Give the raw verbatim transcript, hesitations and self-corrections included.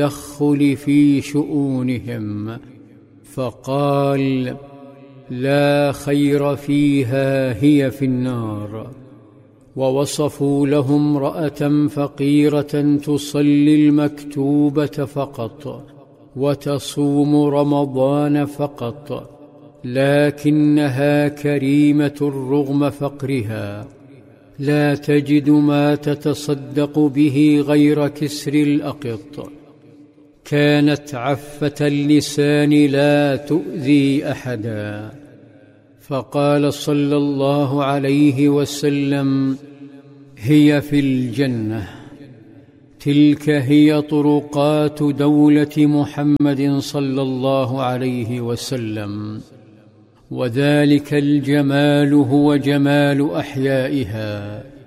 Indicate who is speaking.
Speaker 1: التدخل في شؤونهم، فقال: لا خير فيها، هي في النار. ووصفوا له امرأة فقيرة تصلي المكتوبة فقط وتصوم رمضان فقط، لكنها كريمة رغم فقرها، لا تجد ما تتصدق به غير كسر الأقط، كانت عفة اللسان لا تؤذي أحدا. فقال صلى الله عليه وسلم: هي في الجنة. تلك هي طرقات دولة محمد صلى الله عليه وسلم، وذلك الجمال هو جمال أحيائها.